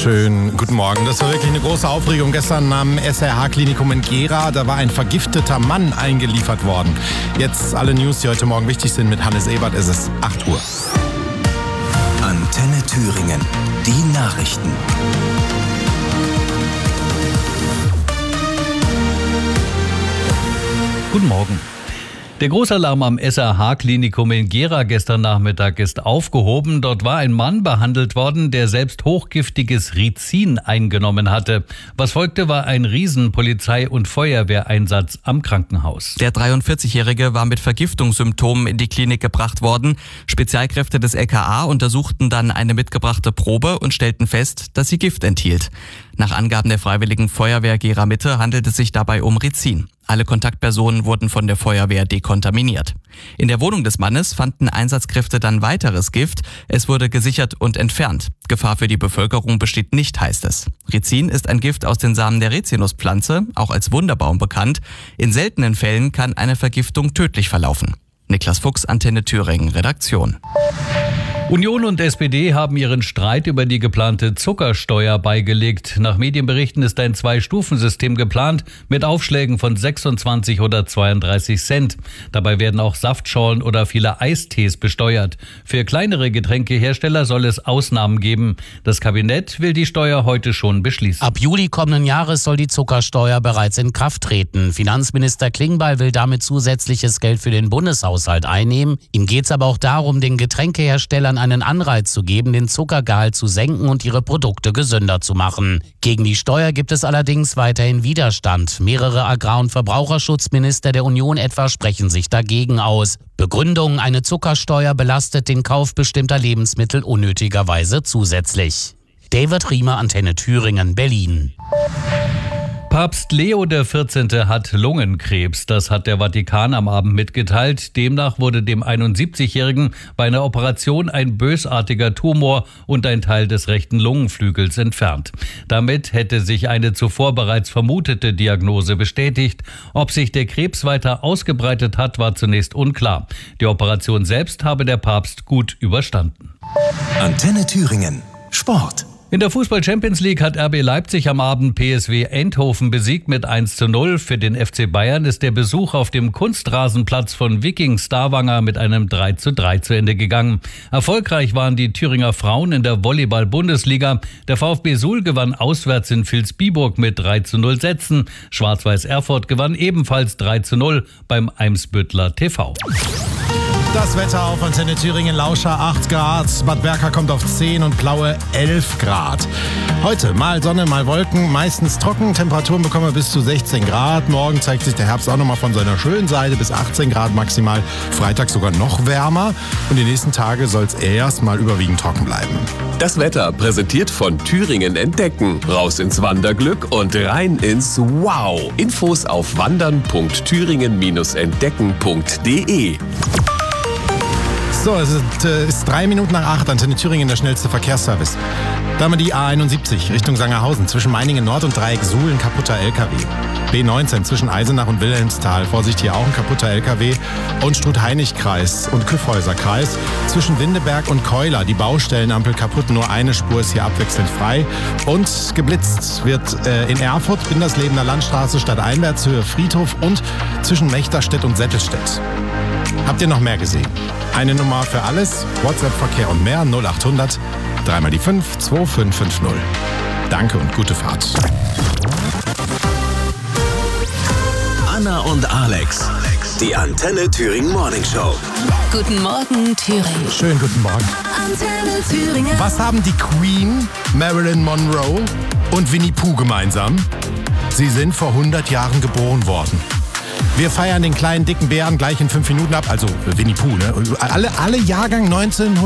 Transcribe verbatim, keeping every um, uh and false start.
Schönen guten Morgen. Das war wirklich eine große Aufregung gestern am S R H-Klinikum in Gera. Da war ein vergifteter Mann eingeliefert worden. Jetzt alle News, die heute Morgen wichtig sind, mit Hannes Ebert. Es ist acht Uhr. Antenne Thüringen. Die Nachrichten. Guten Morgen. Der Großalarm am S R H-Klinikum in Gera gestern Nachmittag ist aufgehoben. Dort war ein Mann behandelt worden, der selbst hochgiftiges Rizin eingenommen hatte. Was folgte, war ein riesen Polizei- und Feuerwehreinsatz am Krankenhaus. Der dreiundvierzigjährige war mit Vergiftungssymptomen in die Klinik gebracht worden. Spezialkräfte des L K A untersuchten dann eine mitgebrachte Probe und stellten fest, dass sie Gift enthielt. Nach Angaben der Freiwilligen Feuerwehr Gera Mitte handelt es sich dabei um Rizin. Alle Kontaktpersonen wurden von der Feuerwehr dekontaminiert. In der Wohnung des Mannes fanden Einsatzkräfte dann weiteres Gift. Es wurde gesichert und entfernt. Gefahr für die Bevölkerung besteht nicht, heißt es. Rizin ist ein Gift aus den Samen der Rizinuspflanze, auch als Wunderbaum bekannt. In seltenen Fällen kann eine Vergiftung tödlich verlaufen. Niklas Fuchs, Antenne Thüringen, Redaktion. Union und S P D haben ihren Streit über die geplante Zuckersteuer beigelegt. Nach Medienberichten ist ein Zwei-Stufen-System geplant mit Aufschlägen von sechsundzwanzig oder zweiunddreißig Cent. Dabei werden auch Saftschorlen oder viele Eistees besteuert. Für kleinere Getränkehersteller soll es Ausnahmen geben. Das Kabinett will die Steuer heute schon beschließen. Ab Juli kommenden Jahres soll die Zuckersteuer bereits in Kraft treten. Finanzminister Klingbeil will damit zusätzliches Geld für den Bundeshaushalt einnehmen. Ihm geht es aber auch darum, den Getränkeherstellern einen Anreiz zu geben, den Zuckergehalt zu senken und ihre Produkte gesünder zu machen. Gegen die Steuer gibt es allerdings weiterhin Widerstand. Mehrere Agrar- und Verbraucherschutzminister der Union etwa sprechen sich dagegen aus. Begründung: Eine Zuckersteuer belastet den Kauf bestimmter Lebensmittel unnötigerweise zusätzlich. David Riemer, Antenne Thüringen, Berlin. Papst Leo der vierzehnte hat Lungenkrebs. Das hat der Vatikan am Abend mitgeteilt. Demnach wurde dem einundsiebzigjährigen bei einer Operation ein bösartiger Tumor und ein Teil des rechten Lungenflügels entfernt. Damit hätte sich eine zuvor bereits vermutete Diagnose bestätigt. Ob sich der Krebs weiter ausgebreitet hat, war zunächst unklar. Die Operation selbst habe der Papst gut überstanden. Antenne Thüringen. Sport. In der Fußball-Champions League hat R B Leipzig am Abend P S V Eindhoven besiegt mit eins zu null. Für den F C Bayern ist der Besuch auf dem Kunstrasenplatz von Viking Stavanger mit einem drei zu drei zu Ende gegangen. Erfolgreich waren die Thüringer Frauen in der Volleyball-Bundesliga. Der VfB Suhl gewann auswärts in Vilsbiburg mit drei zu null Sätzen. Schwarz-Weiß Erfurt gewann ebenfalls drei zu null beim Eimsbüttler T V. Das Wetter auf Antenne Thüringen: Lauscher acht Grad, Bad Berka kommt auf zehn und Plaue elf Grad. Heute mal Sonne, mal Wolken, meistens trocken. Temperaturen bekommen wir bis zu sechzehn Grad. Morgen zeigt sich der Herbst auch nochmal von seiner schönen Seite, bis achtzehn Grad maximal. Freitag sogar noch wärmer. Und die nächsten Tage soll es erst mal überwiegend trocken bleiben. Das Wetter präsentiert von Thüringen Entdecken. Raus ins Wanderglück und rein ins Wow. Infos auf wandern punkt thüringen entdecken punkt de. So, es ist, äh, ist drei Minuten nach acht, Antenne Thüringen, der schnellste Verkehrsservice. Da haben wir die A einundsiebzig Richtung Sangerhausen, zwischen Meiningen Nord und Dreieck Suhl, ein kaputter L K W. B neunzehn zwischen Eisenach und Wilhelmsthal, Vorsicht, hier auch ein kaputter L K W. Und Struth-Heinig-Kreis und Kyffhäuser-Kreis, zwischen Windeberg und Keuler, die Baustellenampel kaputt, nur eine Spur ist hier abwechselnd frei. Und geblitzt wird äh, in Erfurt, Binderslebener Landstraße, stadteinwärts, Höhe Friedhof und zwischen Mechterstedt und Settelstedt. Habt ihr noch mehr gesehen? Eine Nummer für alles, WhatsApp-Verkehr und mehr, null achthundert, dreimal die fünf, zwei fünf fünf null. Danke und gute Fahrt. Anna und Alex, die Antenne Thüringen Morning Show. Guten Morgen, Thüringen. Schönen guten Morgen. Antenne Thüringen. Was haben die Queen, Marilyn Monroe und Winnie Pooh gemeinsam? Sie sind vor hundert Jahren geboren worden. Wir feiern den kleinen dicken Bären gleich in fünf Minuten ab, also Winnie Pooh, ne? Alle, alle Jahrgang neunzehnhundert